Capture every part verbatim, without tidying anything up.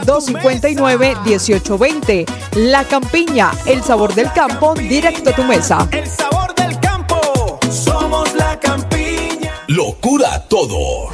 dos cinco nueve, uno ocho dos cero. La Campiña, el sabor del campo, directo a tu mesa. El sabor del campo, somos La Campiña. Lo cura todo.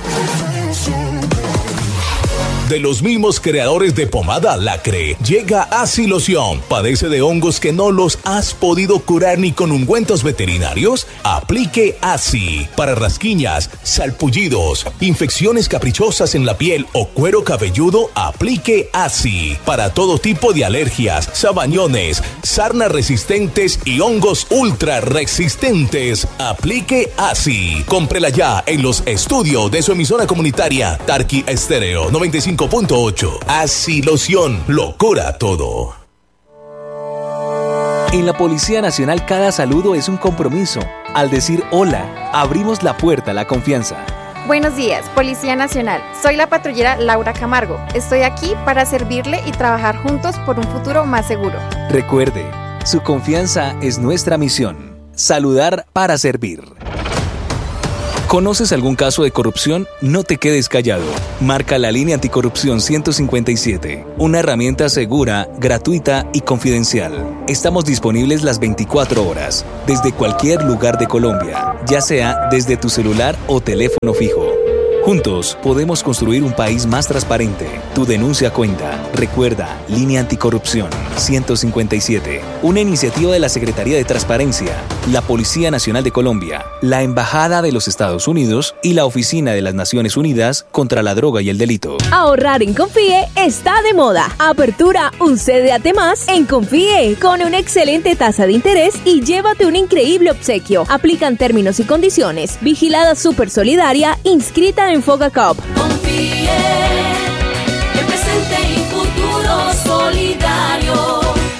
De los mismos creadores de pomada Lacre, llega Aciloción. ¿Padece de hongos que no los has podido curar ni con ungüentos veterinarios? Aplique Aci. Para rasquiñas, salpullidos, infecciones caprichosas en la piel o cuero cabelludo, aplique Aci. Para todo tipo de alergias, sabañones, sarnas resistentes y hongos ultra resistentes, aplique Aci. Cómprela ya en los estudios de su emisora comunitaria Tarqui Estéreo noventa y cinco punto ocho. Aciloción, lo cura todo. En la Policía Nacional cada saludo es un compromiso. Al decir hola, abrimos la puerta a la confianza. Buenos días, Policía Nacional. Soy la patrullera Laura Camargo. Estoy aquí para servirle y trabajar juntos por un futuro más seguro. Recuerde, su confianza es nuestra misión. Saludar para servir. ¿Conoces algún caso de corrupción? No te quedes callado. Marca la línea anticorrupción ciento cincuenta y siete, una herramienta segura, gratuita y confidencial. Estamos disponibles las veinticuatro horas, desde cualquier lugar de Colombia, ya sea desde tu celular o teléfono fijo. Juntos podemos construir un país más transparente. Tu denuncia cuenta. Recuerda, Línea Anticorrupción ciento cincuenta y siete. Una iniciativa de la Secretaría de Transparencia, la Policía Nacional de Colombia, la Embajada de los Estados Unidos y la Oficina de las Naciones Unidas contra la Droga y el Delito. Ahorrar en Confíe está de moda. Apertura un C D A T más en Confíe con una excelente tasa de interés y llévate un increíble obsequio. Aplican términos y condiciones. Vigilada Super Solidaria, inscrita en Fogacop. Confíe, el presente y futuro solidario.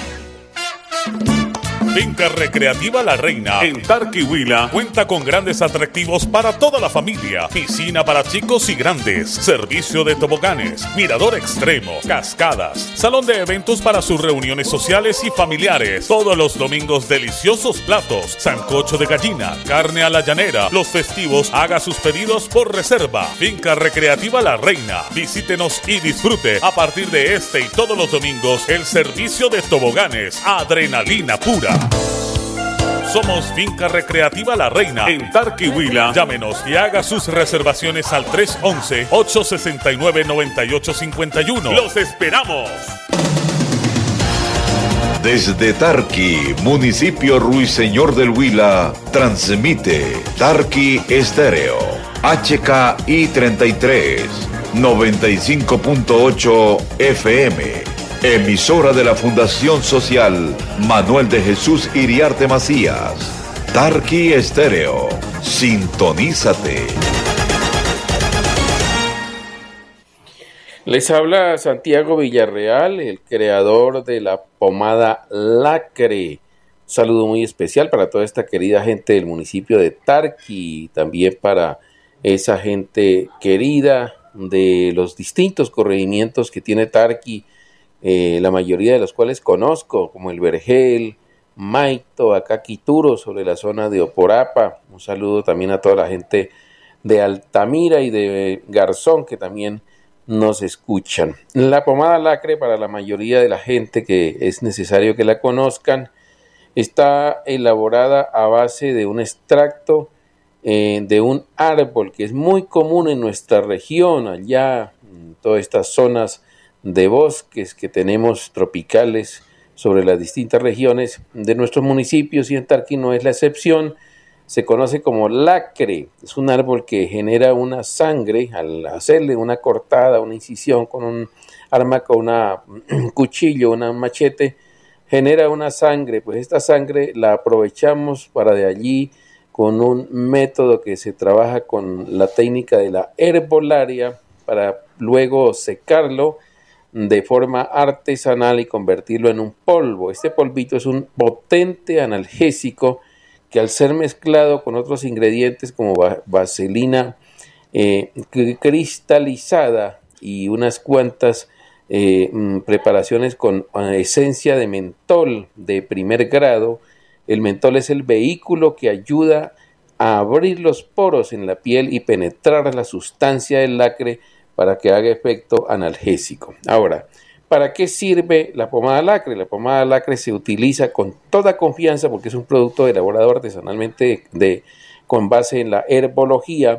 Finca Recreativa La Reina en Tarquihuila cuenta con grandes atractivos para toda la familia. Piscina para chicos y grandes, servicio de toboganes, mirador extremo, cascadas, salón de eventos para sus reuniones sociales y familiares. Todos los domingos deliciosos platos, sancocho de gallina, carne a la llanera. Los festivos haga sus pedidos por reserva. Finca Recreativa La Reina. Visítenos y disfrute a partir de este y todos los domingos el servicio de toboganes, adrenalina pura. Somos Finca Recreativa La Reina en Tarquihuila. Llámenos y haga sus reservaciones al tres once, ocho sesenta y nueve, noventa y ocho cincuenta y uno. ¡Los esperamos! Desde Tarqui, municipio Ruiseñor del Huila, transmite Tarqui Estéreo, H K I treinta y tres, noventa y cinco punto ocho F M. Emisora de la Fundación Social Manuel de Jesús Iriarte Macías. Tarqui Estéreo. Sintonízate. Les habla Santiago Villarreal, el creador de la pomada Lacre. Un saludo muy especial para toda esta querida gente del municipio de Tarqui, también para esa gente querida de los distintos corregimientos que tiene Tarqui, eh, la mayoría de los cuales conozco, como el Vergel, Maito, acá Quituro, sobre la zona de Oporapa. Un saludo también a toda la gente de Altamira y de Garzón, que también nos escuchan. La pomada Lacre, para la mayoría de la gente que es necesario que la conozcan, está elaborada a base de un extracto eh, de un árbol que es muy común en nuestra región, allá en todas estas zonas de bosques que tenemos tropicales sobre las distintas regiones de nuestros municipios, y en Tarqui no es la excepción. Se conoce como lacre. Es un árbol que genera una sangre al hacerle una cortada, una incisión con un arma, con una, un cuchillo, un machete, genera una sangre. Pues esta sangre la aprovechamos para de allí, con un método que se trabaja con la técnica de la herbolaria, para luego secarlo de forma artesanal y convertirlo en un polvo. Este polvito es un potente analgésico que, al ser mezclado con otros ingredientes como vaselina eh, cristalizada y unas cuantas eh, preparaciones con esencia de mentol de primer grado, el mentol es el vehículo que ayuda a abrir los poros en la piel y penetrar la sustancia del lacre para que haga efecto analgésico. Ahora, ¿para qué sirve la pomada Lacre? La pomada Lacre se utiliza con toda confianza porque es un producto elaborado artesanalmente de, de, con base en la herbología.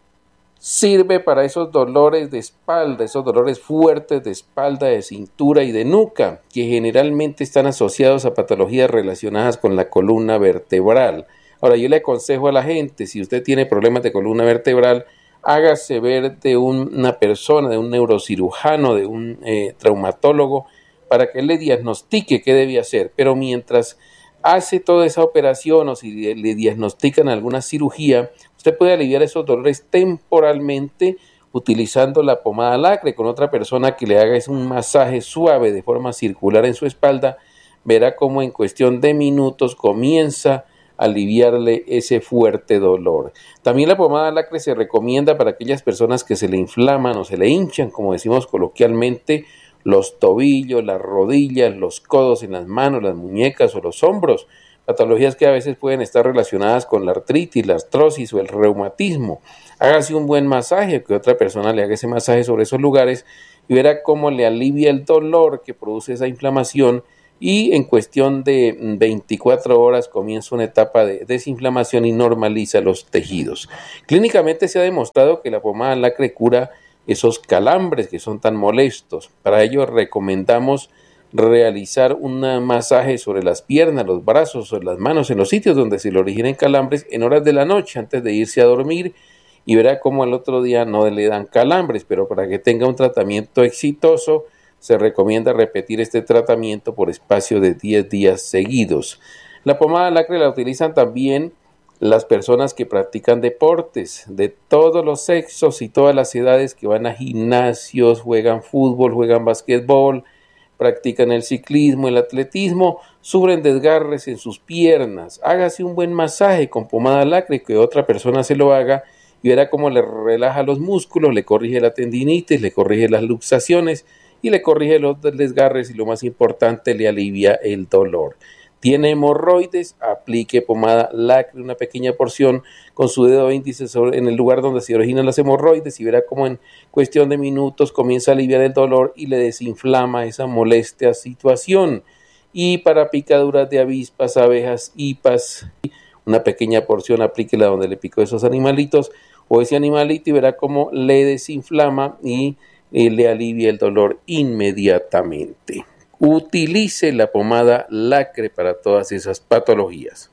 Sirve para esos dolores de espalda, esos dolores fuertes de espalda, de cintura y de nuca, que generalmente están asociados a patologías relacionadas con la columna vertebral. Ahora, yo le aconsejo a la gente, si usted tiene problemas de columna vertebral, hágase ver de un, una persona, de un neurocirujano, de un eh, traumatólogo, para que él le diagnostique qué debe hacer. Pero mientras hace toda esa operación o si le, le diagnostican alguna cirugía, usted puede aliviar esos dolores temporalmente utilizando la pomada Lacre con otra persona que le haga un masaje suave de forma circular en su espalda. Verá cómo en cuestión de minutos comienza a aliviarle ese fuerte dolor. También la pomada Lacre se recomienda para aquellas personas que se le inflaman o se le hinchan, como decimos coloquialmente, los tobillos, las rodillas, los codos en las manos, las muñecas o los hombros, patologías que a veces pueden estar relacionadas con la artritis, la artrosis o el reumatismo. Hágase un buen masaje, que otra persona le haga ese masaje sobre esos lugares y verá cómo le alivia el dolor que produce esa inflamación, y en cuestión de veinticuatro horas comienza una etapa de desinflamación y normaliza los tejidos. Clínicamente se ha demostrado que la pomada Lacre cura esos calambres que son tan molestos. Para ello recomendamos realizar un masaje sobre las piernas, los brazos o las manos en los sitios donde se le originen calambres en horas de la noche antes de irse a dormir, y verá cómo al otro día no le dan calambres. Pero para que tenga un tratamiento exitoso se recomienda repetir este tratamiento por espacio de diez días seguidos. La pomada Lacre la utilizan también las personas que practican deportes de todos los sexos y todas las edades, que van a gimnasios, juegan fútbol, juegan basquetbol, practican el ciclismo, el atletismo, sufren desgarres en sus piernas. Hágase un buen masaje con pomada Lacre, que otra persona se lo haga, y verá cómo le relaja los músculos, le corrige la tendinitis, le corrige las luxaciones y le corrige los desgarres, y lo más importante, le alivia el dolor. Tiene hemorroides, aplique pomada Lacre, una pequeña porción con su dedo índice sobre, en el lugar donde se originan las hemorroides, y verá cómo en cuestión de minutos comienza a aliviar el dolor y le desinflama esa molestia situación. Y para picaduras de avispas, abejas, hipas, una pequeña porción aplíquela donde le picó esos animalitos o ese animalito, y verá cómo le desinflama y eh, le alivia el dolor inmediatamente. Utilice la pomada Lacre para todas esas patologías.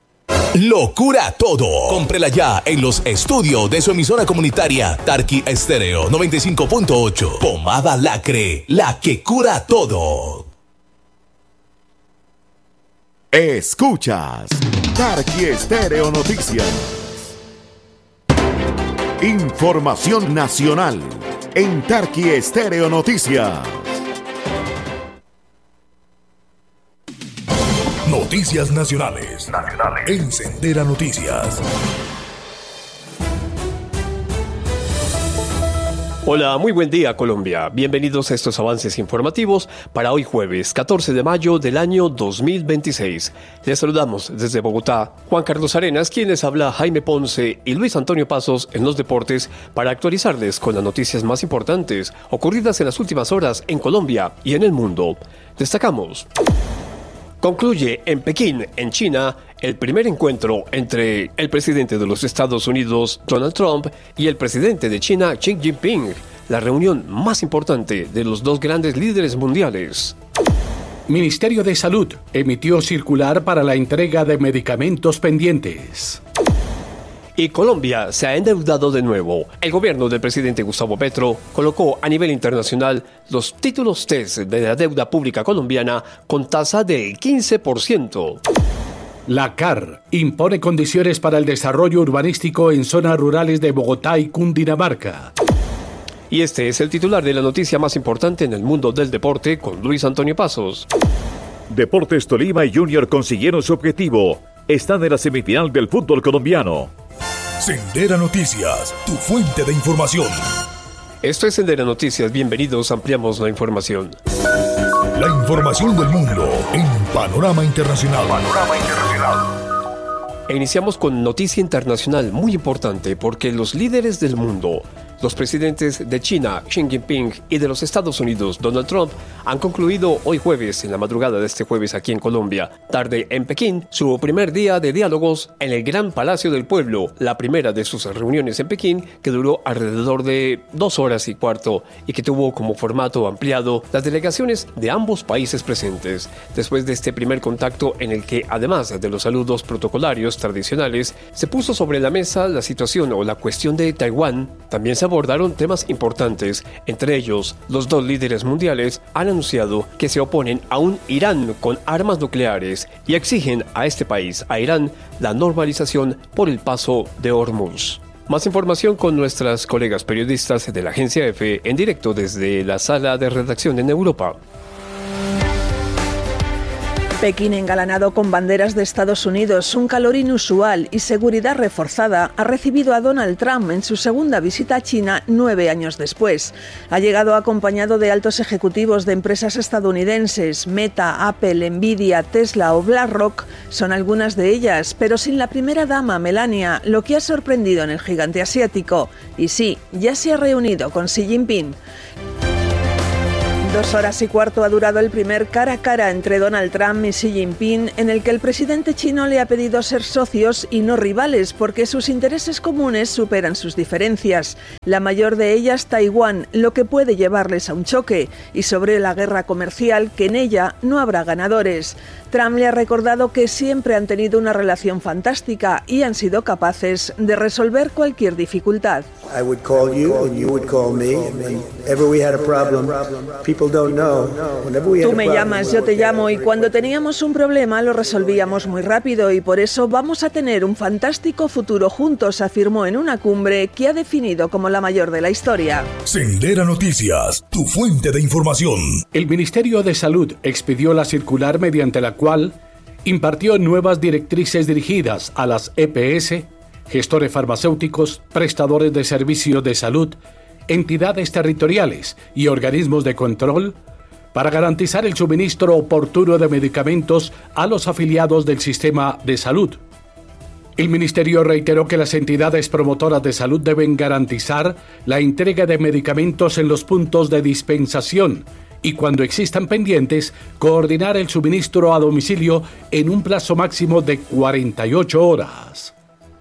Lo cura todo. Cómprela ya en los estudios de su emisora comunitaria Tarqui Estéreo noventa y cinco punto ocho. Pomada Lacre, la que cura todo. Escuchas Tarqui Estéreo Noticias. Información nacional en Tarqui Estéreo Noticias. Noticias nacionales. Nacionales. En Sendera Noticias. Hola, muy buen día Colombia. Bienvenidos a estos avances informativos para hoy jueves catorce de mayo del año dos mil veintiséis. Les saludamos desde Bogotá Juan Carlos Arenas, quien les habla Jaime Ponce y Luis Antonio Pasos en los deportes, para actualizarles con las noticias más importantes ocurridas en las últimas horas en Colombia y en el mundo. Destacamos: concluye en Pekín, en China, el primer encuentro entre el presidente de los Estados Unidos, Donald Trump, y el presidente de China, Xi Jinping, la reunión más importante de los dos grandes líderes mundiales. Ministerio de Salud emitió circular para la entrega de medicamentos pendientes. Y Colombia se ha endeudado de nuevo. El gobierno del presidente Gustavo Petro colocó a nivel internacional los títulos T E S de la deuda pública colombiana con tasa del quince por ciento. La C A R impone condiciones para el desarrollo urbanístico en zonas rurales de Bogotá y Cundinamarca. Y este es el titular de la noticia más importante en el mundo del deporte con Luis Antonio Pasos. Deportes Tolima y Junior consiguieron su objetivo. Están en la semifinal del fútbol colombiano. Sendera Noticias, tu fuente de información. Esto es Sendera Noticias. Bienvenidos, ampliamos la información. La información del mundo en Panorama Internacional. Panorama Internacional. E iniciamos con noticia internacional muy importante porque los líderes del mundo Los presidentes de China, Xi Jinping, y de los Estados Unidos, Donald Trump, han concluido hoy jueves, en la madrugada de este jueves aquí en Colombia, tarde en Pekín, su primer día de diálogos en el Gran Palacio del Pueblo, la primera de sus reuniones en Pekín, que duró alrededor de dos horas y cuarto y que tuvo como formato ampliado las delegaciones de ambos países presentes. Después de este primer contacto en el que, además de los saludos protocolarios tradicionales, se puso sobre la mesa la situación o la cuestión de Taiwán, también se abordaron temas importantes. Entre ellos, los dos líderes mundiales han anunciado que se oponen a un Irán con armas nucleares y exigen a este país, a Irán, la normalización por el paso de Hormuz. Más información con nuestras colegas periodistas de la agencia EFE en directo desde la sala de redacción en Europa. Pekín, engalanado con banderas de Estados Unidos, un calor inusual y seguridad reforzada, ha recibido a Donald Trump en su segunda visita a China nueve años después. Ha llegado acompañado de altos ejecutivos de empresas estadounidenses. Meta, Apple, Nvidia, Tesla o BlackRock son algunas de ellas, pero sin la primera dama, Melania, lo que ha sorprendido en el gigante asiático. Y sí, ya se ha reunido con Xi Jinping. Dos horas y cuarto ha durado el primer cara a cara entre Donald Trump y Xi Jinping, en el que el presidente chino le ha pedido ser socios y no rivales, porque sus intereses comunes superan sus diferencias. La mayor de ellas, Taiwán, lo que puede llevarles a un choque, y sobre la guerra comercial, que en ella no habrá ganadores. Trump le ha recordado que siempre han tenido una relación fantástica y han sido capaces de resolver cualquier dificultad. I would call you and you would call me. Whenever we had a problem, people don't know. Whenever we had Tú a me problem, llamas, yo te llamo, y cuando teníamos un problema lo resolvíamos muy rápido, y por eso vamos a tener un fantástico futuro juntos, afirmó en una cumbre que ha definido como la mayor de la historia. Sendera Noticias, tu fuente de información. El Ministerio de Salud expidió la circular mediante la cual impartió nuevas directrices dirigidas a las E P S, gestores farmacéuticos, prestadores de servicios de salud, entidades territoriales y organismos de control para garantizar el suministro oportuno de medicamentos a los afiliados del sistema de salud. El ministerio reiteró que las entidades promotoras de salud deben garantizar la entrega de medicamentos en los puntos de dispensación y, cuando existan pendientes, coordinar el suministro a domicilio en un plazo máximo de cuarenta y ocho horas.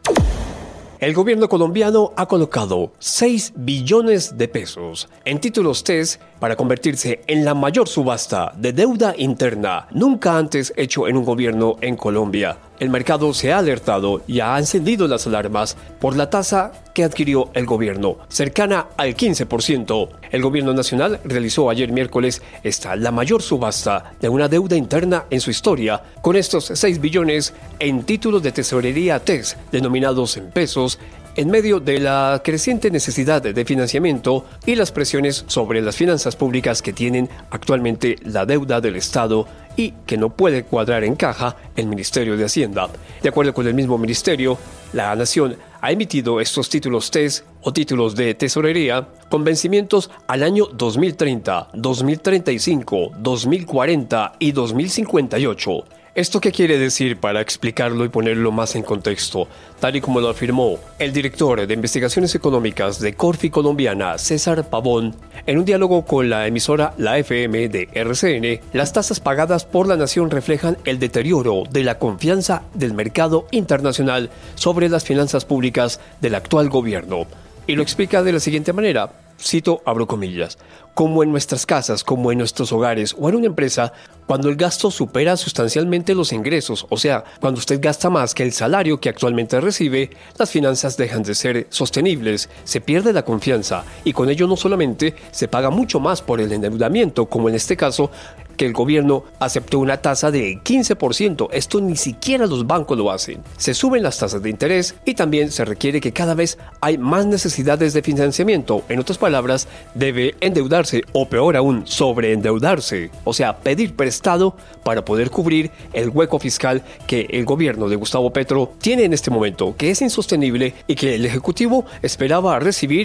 El gobierno colombiano ha colocado seis billones de pesos en títulos T E S para convertirse en la mayor subasta de deuda interna nunca antes hecho en un gobierno en Colombia. El mercado se ha alertado y ha encendido las alarmas por la tasa que adquirió el gobierno, cercana al quince por ciento. El gobierno nacional realizó ayer miércoles esta la mayor subasta de una deuda interna en su historia, con estos seis billones en títulos de tesorería T E S denominados en pesos, en medio de la creciente necesidad de financiamiento y las presiones sobre las finanzas públicas que tienen actualmente la deuda del Estado y que no puede cuadrar en caja el Ministerio de Hacienda. De acuerdo con el mismo ministerio, la Nación ha emitido estos títulos T E S o títulos de tesorería con vencimientos al año dos mil treinta, dos mil treinta y cinco, dos mil cuarenta y dos mil cincuenta y ocho. ¿Esto qué quiere decir? Para explicarlo y ponerlo más en contexto, tal y como lo afirmó el director de Investigaciones Económicas de Corfi Colombiana, César Pavón, en un diálogo con la emisora La F M de R C N, las tasas pagadas por la Nación reflejan el deterioro de la confianza del mercado internacional sobre las finanzas públicas del actual gobierno. Y lo explica de la siguiente manera, cito, abro comillas: como en nuestras casas, como en nuestros hogares o en una empresa, cuando el gasto supera sustancialmente los ingresos, o sea, cuando usted gasta más que el salario que actualmente recibe, las finanzas dejan de ser sostenibles, se pierde la confianza y con ello no solamente se paga mucho más por el endeudamiento, como en este caso, que el gobierno aceptó una tasa de quince por ciento. Esto ni siquiera los bancos lo hacen. Se suben las tasas de interés y también se requiere que cada vez hay más necesidades de financiamiento. En otras palabras, debe endeudarse o, peor aún, sobreendeudarse. O sea, pedir prestado para poder cubrir el hueco fiscal que el gobierno de Gustavo Petro tiene en este momento, que es insostenible y que el Ejecutivo esperaba recibir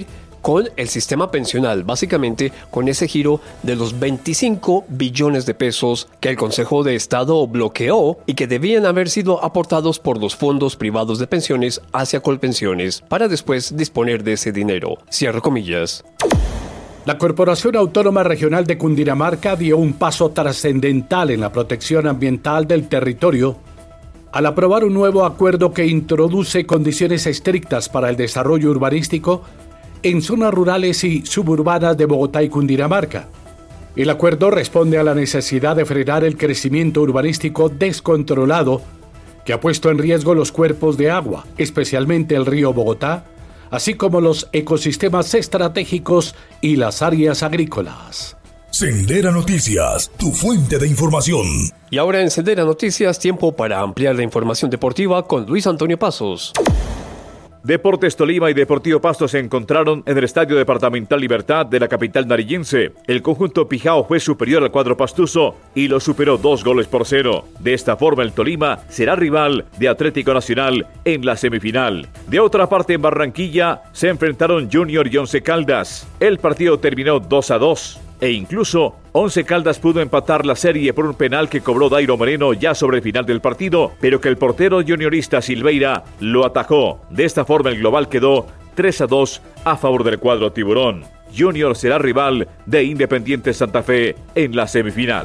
con el sistema pensional, básicamente con ese giro de los veinticinco billones de pesos que el Consejo de Estado bloqueó y que debían haber sido aportados por los fondos privados de pensiones hacia Colpensiones para después disponer de ese dinero. Cierro comillas. La Corporación Autónoma Regional de Cundinamarca dio un paso trascendental en la protección ambiental del territorio al aprobar un nuevo acuerdo que introduce condiciones estrictas para el desarrollo urbanístico en zonas rurales y suburbanas de Bogotá y Cundinamarca. El acuerdo responde a la necesidad de frenar el crecimiento urbanístico descontrolado que ha puesto en riesgo los cuerpos de agua, especialmente el río Bogotá, así como los ecosistemas estratégicos y las áreas agrícolas. Sendera Noticias, tu fuente de información. Y ahora en Sendera Noticias, tiempo para ampliar la información deportiva con Luis Antonio Pasos. Deportes Tolima y Deportivo Pasto se encontraron en el Estadio Departamental Libertad de la capital narillense. El conjunto Pijao fue superior al cuadro pastuso y lo superó dos goles por cero. De esta forma el Tolima será rival de Atlético Nacional en la semifinal. De otra parte en Barranquilla se enfrentaron Junior y Once Caldas. El partido terminó dos a dos. E incluso Once Caldas pudo empatar la serie por un penal que cobró Dairo Moreno ya sobre el final del partido, pero que el portero juniorista Silveira lo atajó. De esta forma el global quedó tres a dos a favor del cuadro tiburón. Junior será rival de Independiente Santa Fe en la semifinal.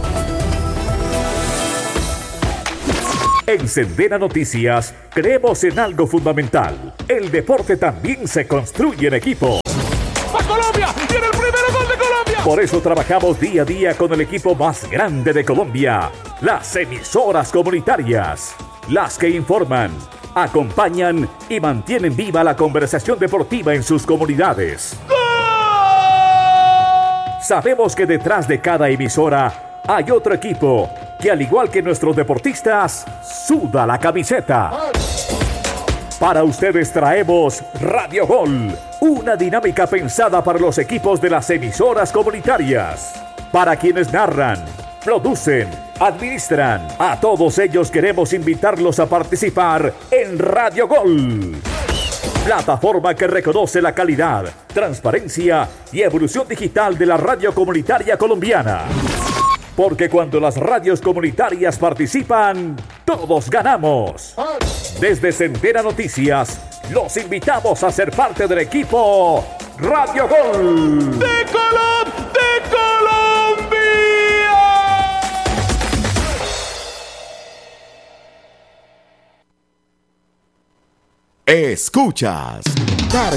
En Sendera Noticias creemos en algo fundamental. El deporte también se construye en equipo. ¡Va Colombia! ¡Tiene el primero gol de Colombia! Por eso trabajamos día a día con el equipo más grande de Colombia, las emisoras comunitarias, las que informan, acompañan y mantienen viva la conversación deportiva en sus comunidades. ¡Gol! Sabemos que detrás de cada emisora hay otro equipo que, al igual que nuestros deportistas, suda la camiseta. Para ustedes traemos Radio Gol, una dinámica pensada para los equipos de las emisoras comunitarias. Para quienes narran, producen, administran, a todos ellos queremos invitarlos a participar en Radio Gol. Plataforma que reconoce la calidad, transparencia y evolución digital de la radio comunitaria colombiana. Porque cuando las radios comunitarias participan, todos ganamos. Desde Sendera Noticias, los invitamos a ser parte del equipo Radio Gol. ¡De Colom! ¡De Colombia! Escuchas